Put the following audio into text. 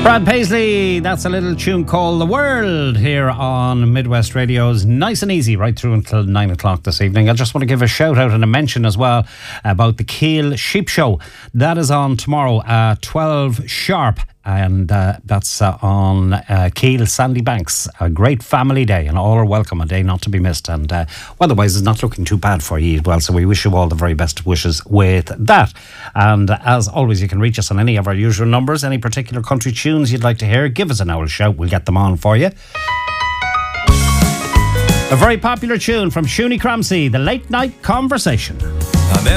Brad Paisley, that's a little tune called The World here on Midwest Radio's Nice and Easy right through until 9 o'clock this evening. I just want to give a shout out and a mention as well about the Keele Sheep Show. That is on tomorrow at 12 sharp. And that's on Keele Sandy Banks. A great family day, and all are welcome, a day not to be missed. And otherwise, it's not looking too bad for you as well. So we wish you all the very best wishes with that. And as always, you can reach us on any of our usual numbers. Any particular country tunes you'd like to hear, give us an owl shout. We'll get them on for you. A very popular tune from Shuni Cramsey, The Late Night Conversation.